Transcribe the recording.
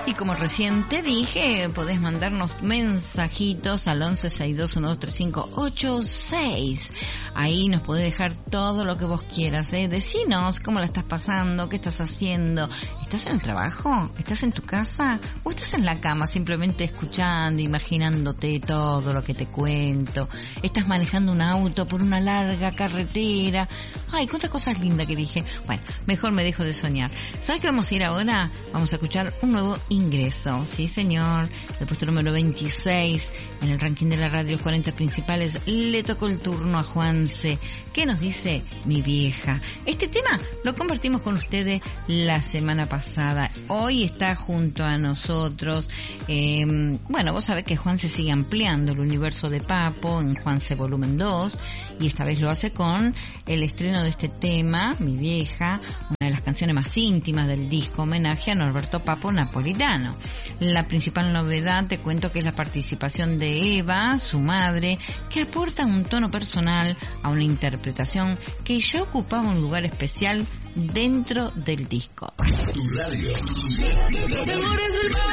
Y como recién te dije, podés mandarnos mensajitos al 1162123586. Ahí nos podés dejar todo lo que vos quieras, Decinos cómo la estás pasando, qué estás haciendo. ¿Estás en el trabajo? ¿Estás en tu casa? ¿O estás en la cama simplemente escuchando, imaginándote todo lo que te cuento? ¿Estás manejando un auto por una larga carretera? Ay, cuántas cosas lindas que dije. Bueno, mejor me dejo de soñar. ¿Sabes qué vamos a ir ahora? Vamos a escuchar un nuevo ingreso. Sí, señor. El puesto número 26 en el ranking de la radio, los 40 principales. Le tocó el turno a Juanse. ¿Qué nos dice Mi Vieja? Este tema lo compartimos con ustedes la semana pasada. Hoy está junto a nosotros. Bueno, vos sabés que Juanse sigue ampliando el universo de Papo en Juanse Volumen 2. Y esta vez lo hace con el estreno de este tema, Mi Vieja, una de las canciones más íntimas del disco, homenaje a Norberto Papo Napolitano. La principal novedad, te cuento, que es la participación de Eva, su madre, que aporta un tono personal a una interpretación que ya ocupaba un lugar especial dentro del disco. Tu radio. Temores del